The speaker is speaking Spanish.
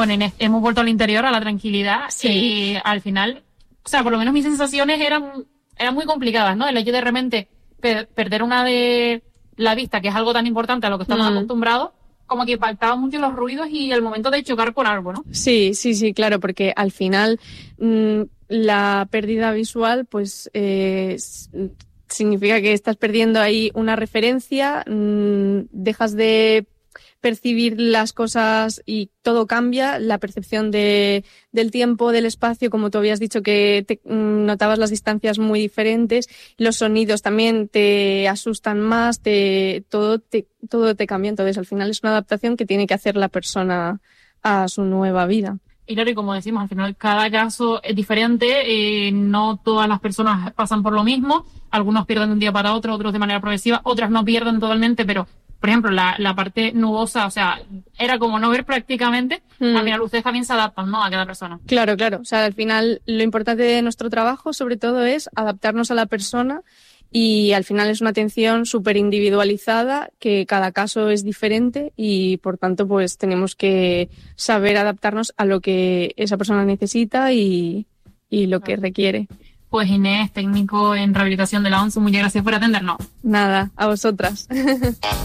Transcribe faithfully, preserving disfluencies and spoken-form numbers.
Bueno, Inés, hemos vuelto al interior, a la tranquilidad, Sí. y al final, o sea, por lo menos mis sensaciones eran, eran muy complicadas, ¿no? El hecho de repente per- perder una de la vista, que es algo tan importante a lo que estamos Mm. acostumbrados, como que impactaba mucho los ruidos y el momento de chocar con algo, ¿no? Sí, sí, sí, claro, porque al final mmm, la pérdida visual, pues eh, s- significa que estás perdiendo ahí una referencia, mmm, dejas de percibir las cosas y todo cambia, la percepción de, del tiempo, del espacio, como tú habías dicho que te, mm, notabas las distancias muy diferentes, los sonidos también te asustan más, te, todo, te, todo te cambia, entonces al final es una adaptación que tiene que hacer la persona a su nueva vida. Y claro, y como decimos, al final cada caso es diferente, eh, no todas las personas pasan por lo mismo, algunos pierden de un día para otro, otros de manera progresiva, otras no pierden totalmente, pero, por ejemplo, la, la parte nubosa, o sea, era como no ver prácticamente, Mm. al final ustedes también se adaptan, ¿no?, a cada persona. Claro, claro. O sea, al final lo importante de nuestro trabajo, sobre todo, es adaptarnos a la persona y al final es una atención súper individualizada, que cada caso es diferente y por tanto, pues tenemos que saber adaptarnos a lo que esa persona necesita y, y lo que requiere. Pues Inés, técnico en rehabilitación de la ONSU, muchas gracias por atendernos. Nada, a vosotras.